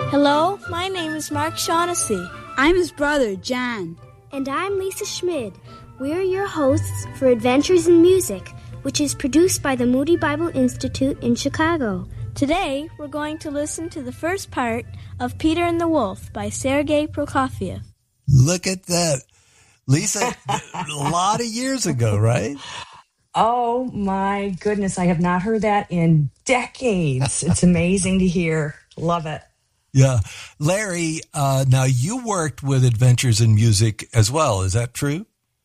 Hello, my name is Mark Shaughnessy. I'm his brother, John. And I'm Lisa Schmid. We're your hosts for Adventures in Music, which is produced by the Moody Bible Institute in Chicago. Today, we're going to listen to the first part of Peter and the Wolf by Sergei Prokofiev. Look at that. Lisa, a lot of years ago, right? Oh, my goodness. I have not heard that in decades. It's amazing to hear. Love it. Yeah. Larry, now you worked with Adventures in Music as well. Is that true?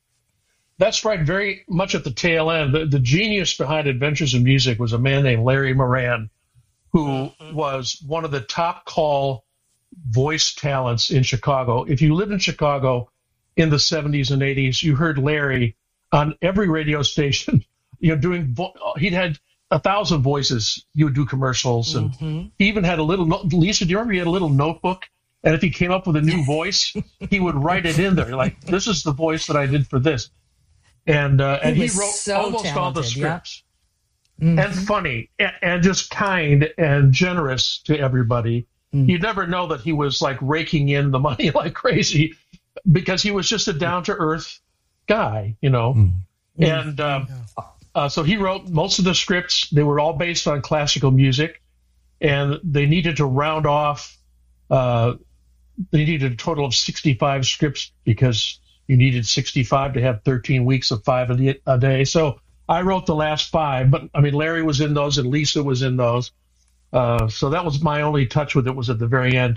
That's right. Very much at the tail end. The genius behind Adventures in Music was a man named Larry Moran, who was one of the top call voice talents in Chicago. If you lived in Chicago in the 70s and 80s, you heard Larry on every radio station, doing, he'd had 1,000 voices. He would do commercials. And he even had a little, Lisa, do you remember he had a little notebook? And if he came up with a new voice, he would write it in there. Like, this is the voice that I did for this. And he wrote almost all the scripts. Yeah. And funny and just kind and generous to everybody. You'd never know that he was like raking in the money like crazy because he was just a down-to-earth guy, And so he wrote most of the scripts. They were all based on classical music, and they needed to round off. They needed a total of 65 scripts because you needed 65 to have 13 weeks of 5 a day. So I wrote the last 5, but I mean, Larry was in those and Lisa was in those. So that was my only touch with it, was at the very end.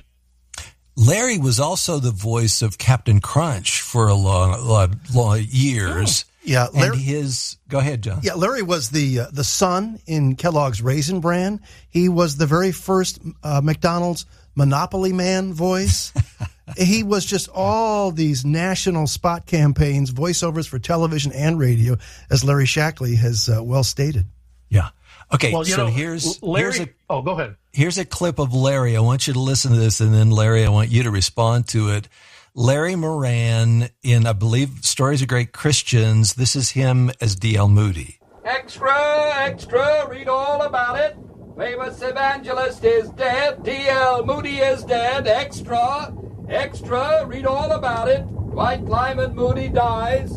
Larry was also the voice of Captain Crunch for a long years. Oh. Yeah, Larry, and go ahead, John. Yeah, Larry was the son in Kellogg's Raisin Bran. He was the very first McDonald's Monopoly Man voice. He was just all these national spot campaigns, voiceovers for television and radio, as Larry Shackley has well stated. Yeah. Okay, well, so here's go ahead. Here's a clip of Larry. I want you to listen to this, and then, Larry, I want you to respond to it. Larry Moran in, I believe, Stories of Great Christians. This is him as D.L. Moody. Extra, extra, read all about it. Famous evangelist is dead. D.L. Moody is dead. Extra, extra, read all about it. Dwight Lyman Moody dies.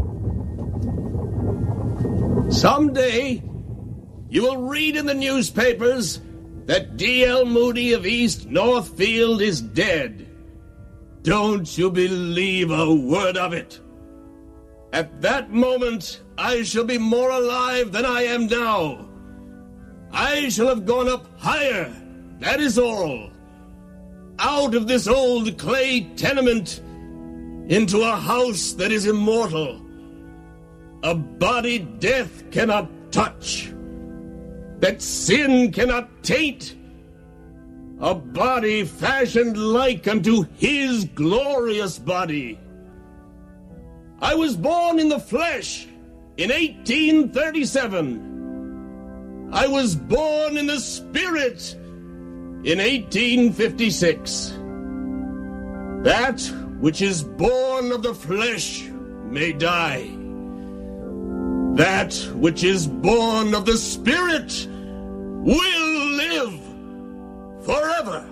Someday, you will read in the newspapers that D.L. Moody of East Northfield is dead. Don't you believe a word of it. At that moment, I shall be more alive than I am now. I shall have gone up higher, that is all. Out of this old clay tenement into a house that is immortal. A body death cannot touch, that sin cannot taint. A body fashioned like unto his glorious body. I was born in the flesh in 1837. I was born in the spirit in 1856. That which is born of the flesh may die. That which is born of the spirit will live forever.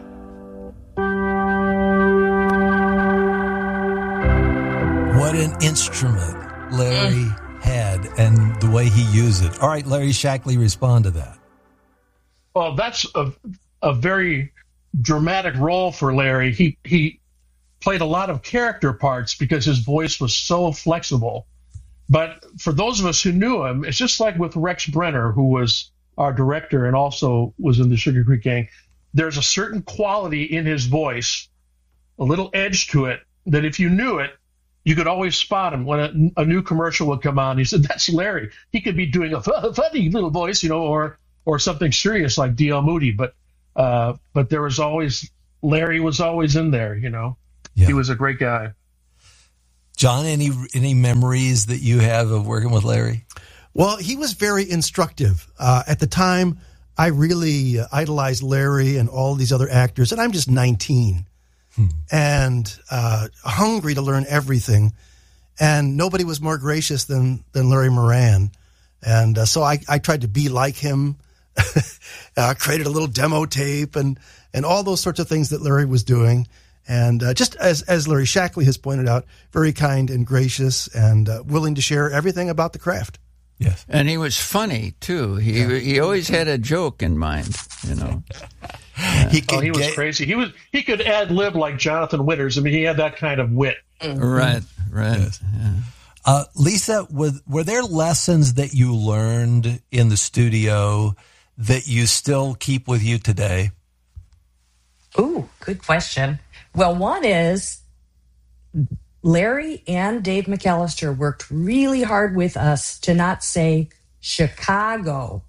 What an instrument Larry had and the way he used it. All right, Larry Shackley, respond to that. Well, that's a very dramatic role for Larry. He played a lot of character parts because his voice was so flexible. But for those of us who knew him, it's just like with Rex Brenner, who was our director and also was in the Sugar Creek Gang. There's a certain quality in his voice, a little edge to it, that if you knew it, you could always spot him when a new commercial would come on. He said, "That's Larry." He could be doing a funny little voice, or something serious like D.L. Moody. But there was always, Larry was always in there, Yeah. He was a great guy. John, any memories that you have of working with Larry? Well, he was very instructive. At the time, I really idolized Larry and all these other actors, and I'm just 19 and hungry to learn everything. And nobody was more gracious than Larry Moran. And so I tried to be like him created a little demo tape and all those sorts of things that Larry was doing. And just as Larry Shackley has pointed out, very kind and gracious and willing to share everything about the craft. Yes. And he was funny, too. He always had a joke in mind, you know. Yeah. He was crazy. He could ad-lib like Jonathan Winters. I mean, he had that kind of wit. Right. Yes. Yeah. Lisa, were there lessons that you learned in the studio that you still keep with you today? Ooh, good question. Well, one is Larry and Dave McAllister worked really hard with us to not say Chicago.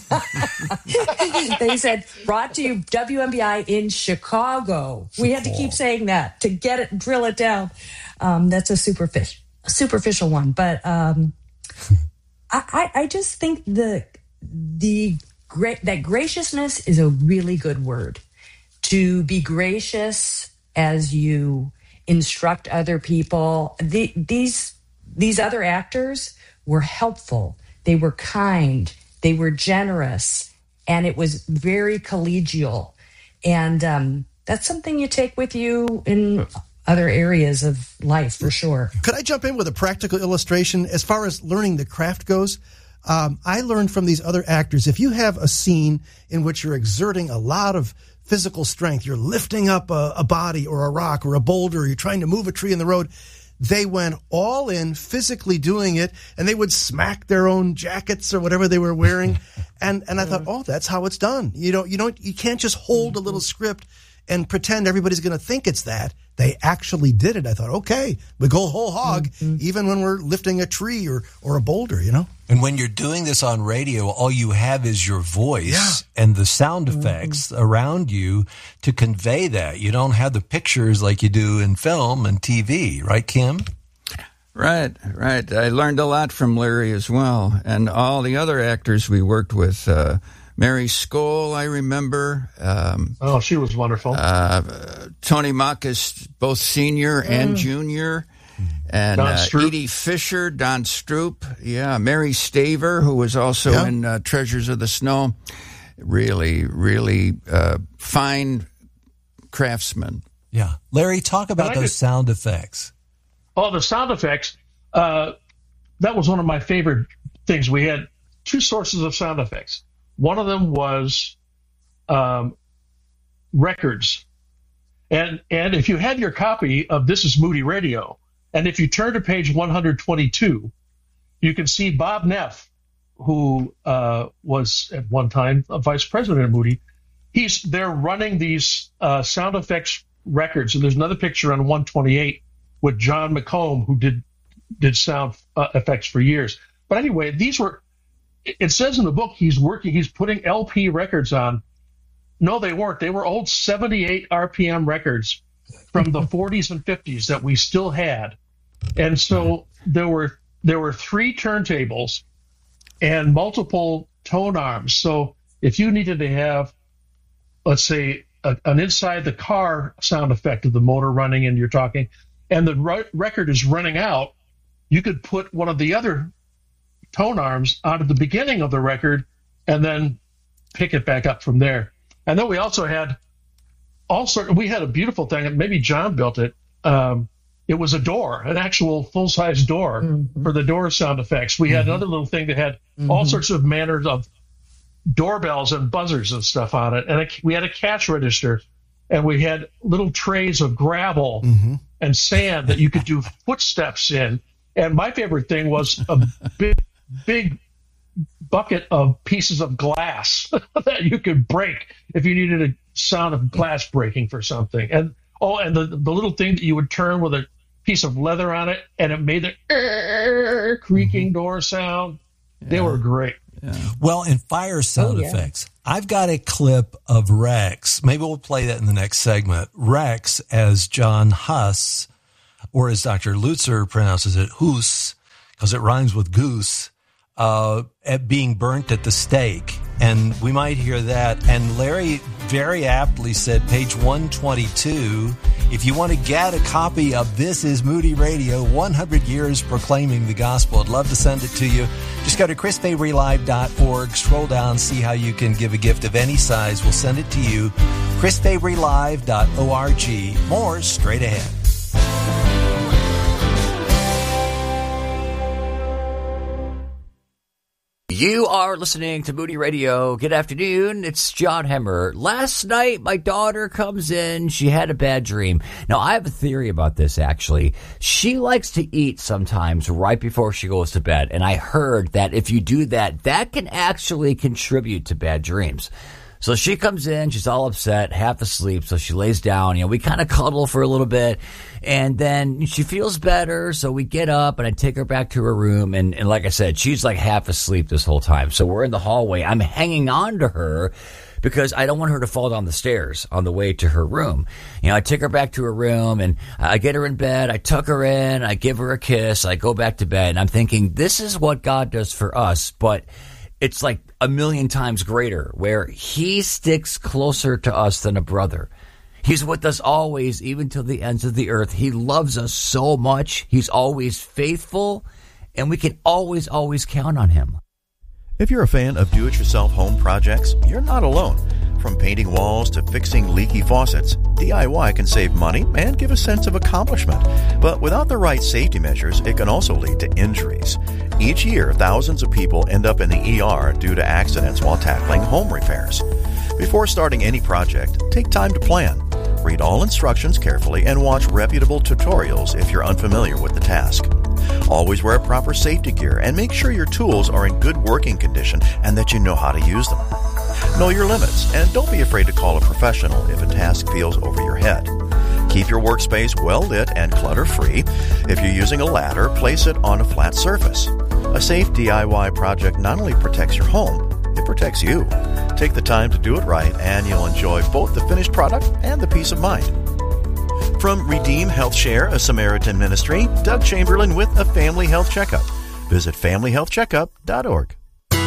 They said, brought to you WMBI in Chicago. We had to keep saying that to get it, drill it down. That's a superficial one. But I just think that graciousness is a really good word. To be gracious as you instruct other people. These other actors were helpful. They were kind. They were generous. And it was very collegial. And that's something you take with you in other areas of life, for sure. Could I jump in with a practical illustration? As far as learning the craft goes, I learned from these other actors, if you have a scene in which you're exerting a lot of physical strength, you're lifting up a body or a rock or a boulder, you're trying to move a tree in the road, they went all in physically doing it, and they would smack their own jackets or whatever they were wearing. And I thought, oh, that's how it's done. You can't just hold a little script and pretend everybody's going to think it's that. They actually did it. I thought, okay, we go whole hog, even when we're lifting a tree or a boulder, you know? And when you're doing this on radio, all you have is your voice and the sound effects around you to convey that. You don't have the pictures like you do in film and TV, right, Kim? Right. I learned a lot from Larry as well, and all the other actors we worked with. Mary Skoll, I remember. She was wonderful. Tony Makis, both senior and junior. And Edie Fisher, Don Stroop. Yeah, Mary Staver, who was also in Treasures of the Snow. Really, really fine craftsman. Yeah. Larry, talk about those sound effects. Oh, the sound effects. That was one of my favorite things. We had two sources of sound effects. One of them was records. And if you had your copy of This Is Moody Radio, and if you turn to page 122, you can see Bob Neff, who was at one time a vice president of Moody. They're running these sound effects records. And there's another picture on 128 with John McComb, who did sound effects for years. But anyway, these were... It says in the book he's putting LP records on. No, they weren't. They were old 78 RPM records from the 40s and 50s that we still had. And so there were 3 turntables and multiple tone arms. So if you needed to have, let's say, an inside the car sound effect of the motor running and you're talking, and the record is running out, you could put one of the other tone arms out at the beginning of the record and then pick it back up from there. And then we also had we had a beautiful thing, and maybe John built it. It was a door, an actual full-size door for the door sound effects. We had another little thing that had all sorts of manners of doorbells and buzzers and stuff on it. And we had a cash register, and we had little trays of gravel and sand that you could do footsteps in. And my favorite thing was a big bucket of pieces of glass that you could break if you needed a sound of glass breaking for something. And the little thing that you would turn with a piece of leather on it, and it made the creaking door sound. They were great. Yeah. Well, in fire sound effects, I've got a clip of Rex. Maybe we'll play that in the next segment. Rex as John Huss, or as Dr. Lutzer pronounces it, Huss, because it rhymes with goose, at being burnt at the stake. And we might hear that. And Larry very aptly said, page 122, if you want to get a copy of This Is Moody Radio, 100 Years Proclaiming the Gospel, I'd love to send it to you. Just go to chrisfabrylive.org, scroll down, see how you can give a gift of any size. We'll send it to you. chrisfabrylive.org. More straight ahead. You are listening to Moody Radio. Good afternoon. It's John Hemmer. Last night, my daughter comes in. She had a bad dream. Now, I have a theory about this, actually. She likes to eat sometimes right before she goes to bed. And I heard that if you do that, that can actually contribute to bad dreams. So she comes in, she's all upset, half asleep, so she lays down. We kind of cuddle for a little bit, and then she feels better, so we get up, and I take her back to her room, and like I said, she's like half asleep this whole time. So we're in the hallway. I'm hanging on to her because I don't want her to fall down the stairs on the way to her room. I take her back to her room, and I get her in bed, I tuck her in, I give her a kiss, I go back to bed, and I'm thinking, this is what God does for us, but it's like a million times greater, where he sticks closer to us than a brother. He's with us always, even till the ends of the earth. He loves us so much. He's always faithful, and we can always, always count on him. If you're a fan of do-it-yourself home projects, you're not alone. From painting walls to fixing leaky faucets, DIY can save money and give a sense of accomplishment. But without the right safety measures, it can also lead to injuries. Each year, thousands of people end up in the ER due to accidents while tackling home repairs. Before starting any project, take time to plan. Read all instructions carefully and watch reputable tutorials if you're unfamiliar with the task. Always wear proper safety gear and make sure your tools are in good working condition and that you know how to use them. Know your limits and don't be afraid to call a professional if a task feels over your head. Keep your workspace well lit and clutter-free. If you're using a ladder, place it on a flat surface. A safe DIY project not only protects your home, it protects you. Take the time to do it right and you'll enjoy both the finished product and the peace of mind. From Redeem Health Share, a Samaritan ministry, Doug Chamberlain with a Family Health Checkup. Visit familyhealthcheckup.org.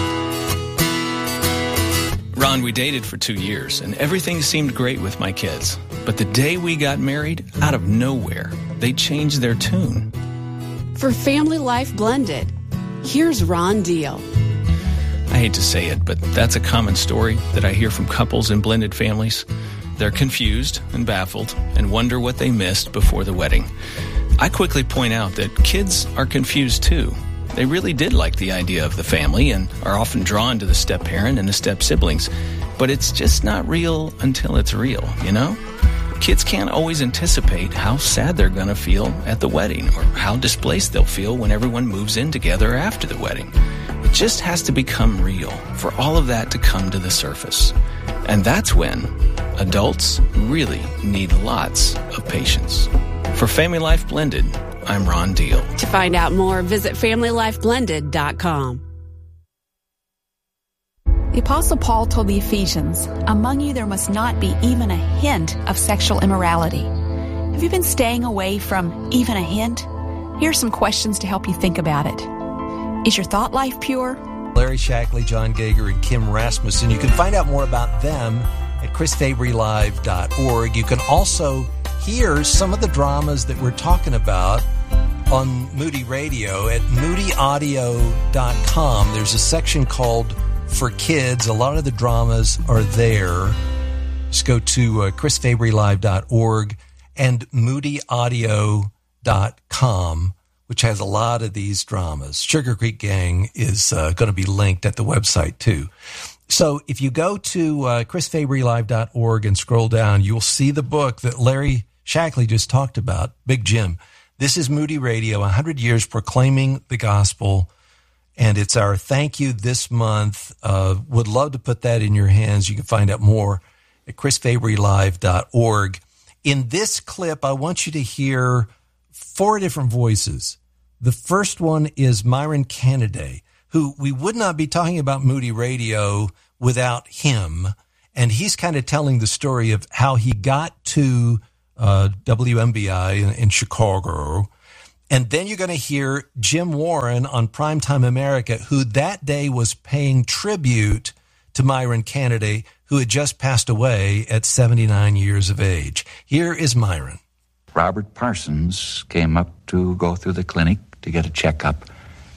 Ron, we dated for 2 years, and everything seemed great with my kids. But the day we got married, out of nowhere, they changed their tune. For Family Life Blended, here's Ron Deal. I hate to say it, but that's a common story that I hear from couples in blended families. They're confused and baffled and wonder what they missed before the wedding. I quickly point out that kids are confused too. They really did like the idea of the family and are often drawn to the step-parent and the step-siblings. But it's just not real until it's real, you know? Kids can't always anticipate how sad they're going to feel at the wedding or how displaced they'll feel when everyone moves in together after the wedding. It just has to become real for all of that to come to the surface. And that's when adults really need lots of patience. For Family Life Blended, I'm Ron Deal. To find out more, visit FamilyLifeBlended.com. The Apostle Paul told the Ephesians, "Among you there must not be even a hint of sexual immorality." Have you been staying away from even a hint? Here are some questions to help you think about it. Is your thought life pure? Larry Shackley, John Gager, and Kim Rasmussen. You can find out more about them at chrisfabrylive.org. You can also hear some of the dramas that we're talking about on Moody Radio at moodyaudio.com. There's a section called For Kids. A lot of the dramas are there. Just go to chrisfabrylive.org and moodyaudio.com, which has a lot of these dramas. Sugar Creek Gang is going to be linked at the website too. So if you go to chrisfabrylive.org and scroll down, you'll see the book that Larry Shackley just talked about, Big Jim. This is Moody Radio, 100 years proclaiming the gospel, and it's our thank you this month. Would love to put that in your hands. You can find out more at chrisfabrylive.org. In this clip, I want you to hear 4 different voices. The first one is Myron Canaday, who we would not be talking about Moody Radio without him. And he's kind of telling the story of how he got to WMBI in Chicago. And then you're going to hear Jim Warren on Primetime America, who that day was paying tribute to Myron Canaday, who had just passed away at 79 years of age. Here is Myron. Robert Parsons came up to go through the clinic to get a checkup,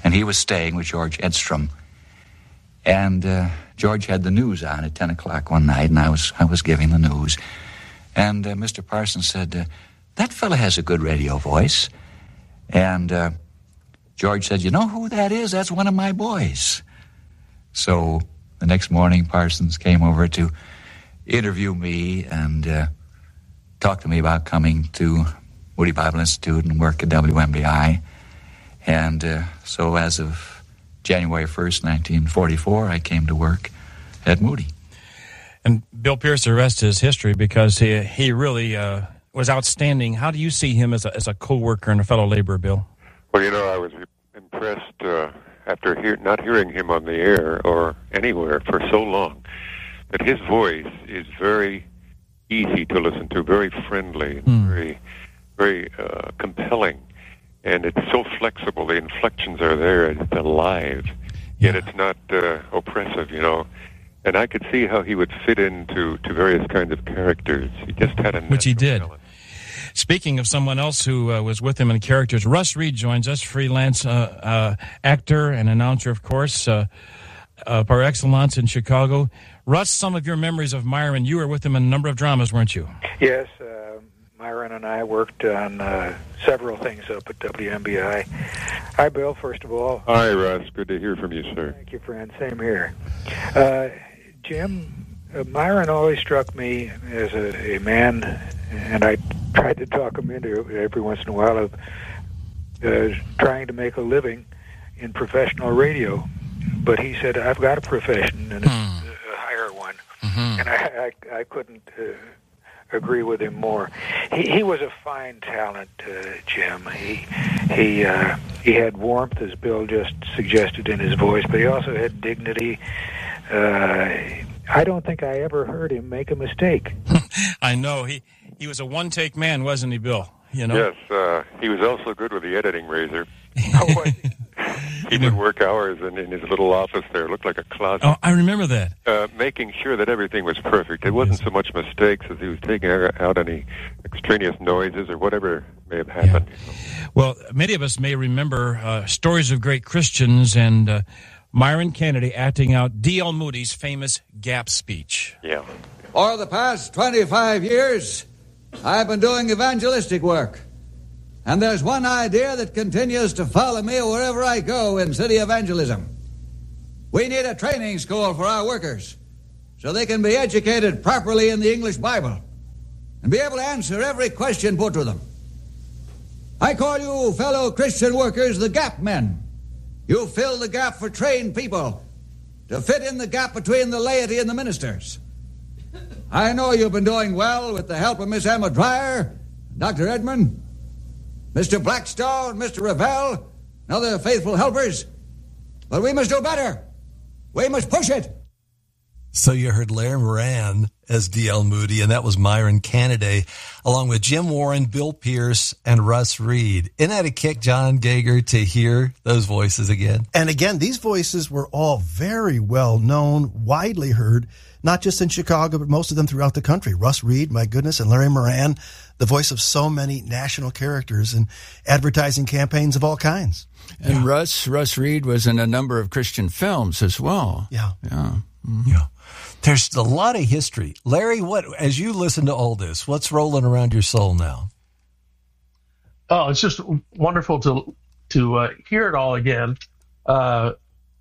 and he was staying with George Edstrom. And George had the news on at 10 o'clock one night, and I was giving the news. And Mr. Parsons said, that fella has a good radio voice. And George said, you know who that is? That's one of my boys. So the next morning, Parsons came over to interview me and talk to me about coming to Moody Bible Institute and work at WMBI. And so as of January 1st, 1944, I came to work at Moody. And Bill Pierce, the rest is history, because he really was outstanding. How do you see him as a co-worker and a fellow laborer, Bill? Well, I was impressed after not hearing him on the air or anywhere for so long, that his voice is very easy to listen to, very friendly, very, very compelling, and it's so flexible. The inflections are there, it's alive, yet it's not oppressive, And I could see how he would fit into various kinds of characters. He just had a which he did. talent. Speaking of someone else who was with him in characters, Russ Reed joins us, freelance actor and announcer, of course, par excellence in Chicago. Russ, some of your memories of Myron, you were with him in a number of dramas, weren't you? Yes, Myron and I worked on several things up at WMBI. Hi, Bill, first of all. Hi, Russ. Good to hear from you, sir. Thank you, friend. Same here. Jim, Myron always struck me as a man, and I tried to talk him into it every once in a while, of trying to make a living in professional radio. But he said, I've got a profession, and it's a higher one. And I couldn't agree with him more. He was a fine talent, Jim. He had warmth, as Bill just suggested, in his voice, but he also had dignity. I don't think I ever heard him make a mistake. I know. He was a one-take man, wasn't he, Bill? Yes, he was also good with the editing razor. He would work hours in his little office there. It looked like a closet. Oh, I remember that. Making sure that everything was perfect. It wasn't so much mistakes as he was taking out any extraneous noises or whatever may have happened. Yeah. Well, many of us may remember stories of great Christians and Myron Kennedy acting out D.L. Moody's famous gap speech. Yeah. For the past 25 years, I've been doing evangelistic work. And there's one idea that continues to follow me wherever I go in city evangelism. We need a training school for our workers so they can be educated properly in the English Bible and be able to answer every question put to them. I call you fellow Christian workers the gap men. You fill the gap for trained people to fit in the gap between the laity and the ministers. I know you've been doing well with the help of Miss Emma Dreyer, Dr. Edmund, Mr. Blackstone, Mr. Revell, and other faithful helpers. But we must do better. We must push it. So you heard Larry Moran as D.L. Moody, and that was Myron Kennedy, along with Jim Warren, Bill Pierce, and Russ Reed. Isn't that a kick, John Gager, to hear those voices again? And again, these voices were all very well known, widely heard, not just in Chicago, but most of them throughout the country. Russ Reed, my goodness, and Larry Moran, the voice of so many national characters and advertising campaigns of all kinds. And Russ Reed was in a number of Christian films as well. Yeah. Yeah. There's a lot of history. Larry, as you listen to all this, what's rolling around your soul now? Oh, it's just wonderful to hear it all again. And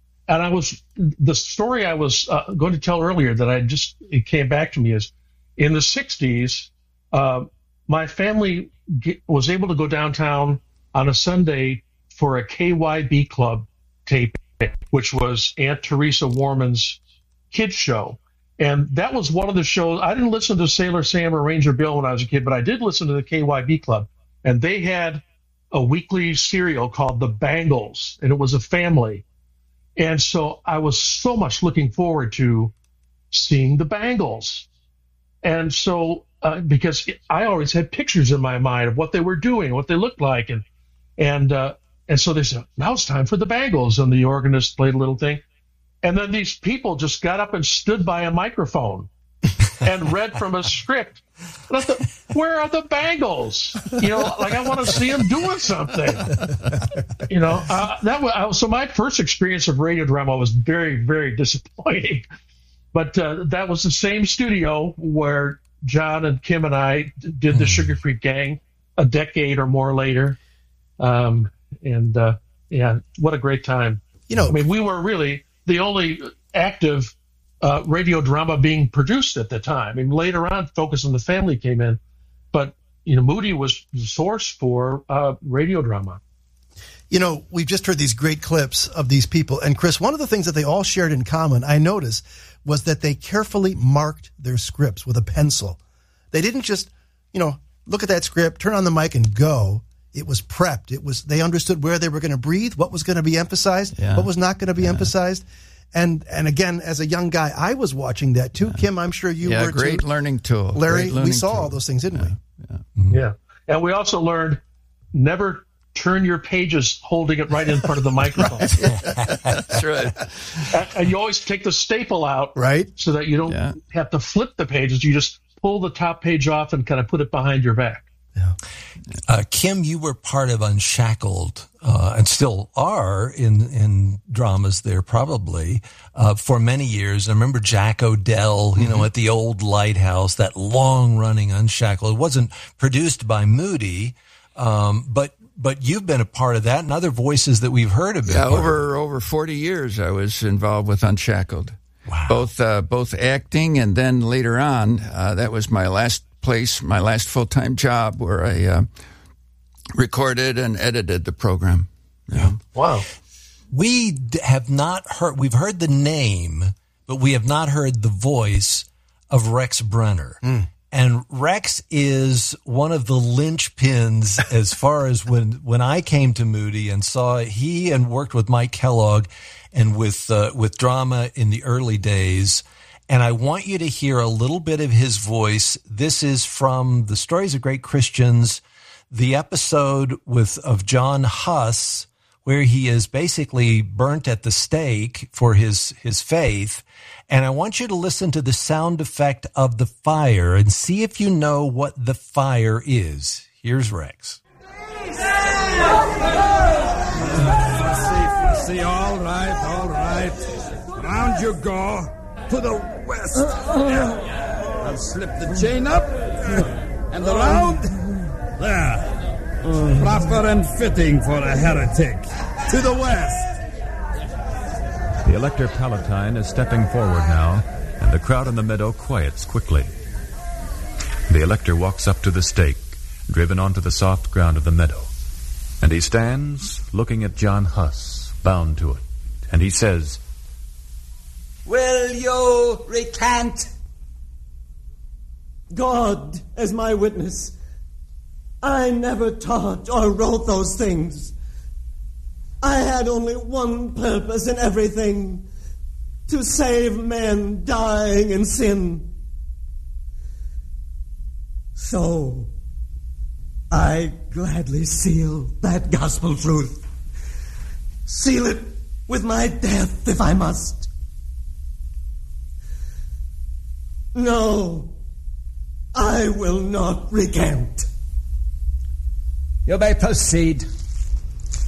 the story I was going to tell earlier that it came back to me is in the 60s, my family was able to go downtown on a Sunday for a KYB Club tape, which was Aunt Teresa Warman's kids show. And that was one of the shows. I didn't listen to Sailor Sam or Ranger Bill when I was a kid, but I did listen to the KYB Club. And they had a weekly serial called The Bangles, and it was a family. And so I was so much looking forward to seeing the Bangles. And so, because I always had pictures in my mind of what they were doing, what they looked like. And so they said, now it's time for the Bangles. And the organist played a little thing. And then these people just got up and stood by a microphone. and read from a script. And I thought, where are the Bangles? I want to see them doing something. So my first experience of radio drama was very, very disappointing. But that was the same studio where John and Kim and I did the Sugar Creek Gang a decade or more later. What a great time. We were really the only active radio drama being produced at the time. Later on, Focus on the Family came in, but Moody was the source for radio drama. We've just heard these great clips of these people, and Chris, one of the things that they all shared in common, I noticed, was that they carefully marked their scripts with a pencil. They didn't just, look at that script, turn on the mic, and go. It was prepped. They understood where they were going to breathe, what was going to be emphasized, what was not going to be emphasized. And again, as a young guy, I was watching that too. Kim, I'm sure you were too. Great learning tool. Larry, we saw all those things, didn't we? Yeah. And we also learned never turn your pages holding it right in front of the microphone. That's right. And you always take the staple out, right, so that you don't have to flip the pages. You just pull the top page off and kind of put it behind your back. Yeah. Kim, you were part of Unshackled, and still are in dramas there probably, for many years. I remember Jack O'Dell, at the old Lighthouse, that long-running Unshackled. It wasn't produced by Moody, but you've been a part of that, and other voices that we've heard about. Yeah, over 40 years I was involved with Unshackled. Wow. Both acting, and then later on, that was my last full-time job, where I recorded and edited the program. Yeah. Wow. We have not heard, we've heard the name, but we have not heard the voice of Rex Brenner. And Rex is one of the linchpins as far as when I came to Moody and saw he and worked with Mike Kellogg and with drama in the early days. And I want you to hear a little bit of his voice. This is from The Stories of Great Christians, the episode of John Huss, where he is basically burnt at the stake for his faith. And I want you to listen to the sound effect of the fire and see if you know what the fire is. Here's Rex. See, all right. Round you go. To the west. I'll slip the chain up and around. There. Proper and fitting for a heretic. To the west. The Elector Palatine is stepping forward now, and the crowd in the meadow quiets quickly. The Elector walks up to the stake, driven onto the soft ground of the meadow, and he stands looking at John Huss, bound to it, and he says, "Will you recant?" God as my witness, I never taught or wrote those things. I had only one purpose in everything: to save men dying in sin. So, I gladly seal that gospel truth. Seal it with my death if I must. No, I will not recant. You may proceed.